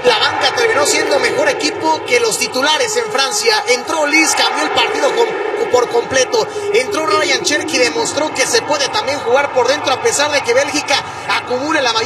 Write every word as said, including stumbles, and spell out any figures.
La banca terminó siendo mejor equipo que los titulares en Francia. Entró Liz, cambió el partido con, por completo. Entró Ryan Cherki, demostró que se puede también jugar por dentro a pesar de que Bélgica acumule la mayor